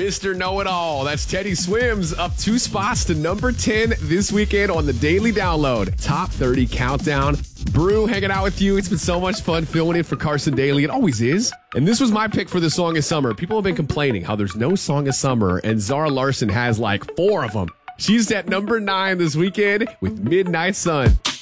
Mr. Know-It-All. That's Teddy Swims up 2 spots to number 10 this weekend on the Daily Download. Top 30 Countdown. Brew hanging out with you. It's been so much fun filming it for Carson Daly. It always is. And this was my pick for the Song of Summer. People have been complaining how there's no Song of Summer, and Zara Larsson has like 4 of them. She's at number 9 this weekend with Midnight Sun.